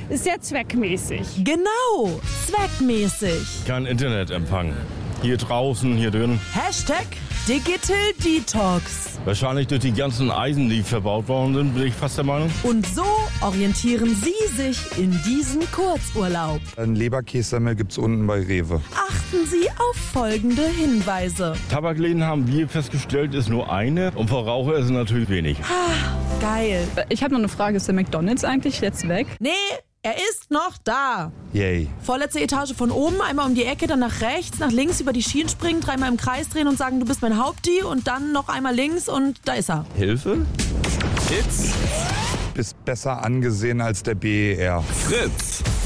ist sehr zweckmäßig. Genau, zweckmäßig. Kein Internetempfang. Hier draußen, hier drin. Hashtag Digital Detox. Wahrscheinlich durch die ganzen Eisen, die verbaut worden sind, bin ich fast der Meinung. Und so orientieren Sie sich in diesem Kurzurlaub. Ein Leberkässemmel gibt's unten bei Rewe. Achten Sie auf folgende Hinweise. Tabakläden haben wir festgestellt, ist nur eine. Und für Raucher ist es natürlich wenig. Geil. Ich habe noch eine Frage, ist der McDonald's eigentlich jetzt weg? Nee, er ist noch da. Yay. Vorletzte Etage von oben, einmal um die Ecke, dann nach rechts, nach links über die Schienen springen, dreimal im Kreis drehen und sagen, du bist mein Haupti und dann noch einmal links und da ist er. Hilfe? Hits? Ist besser angesehen als der BER. Fritz.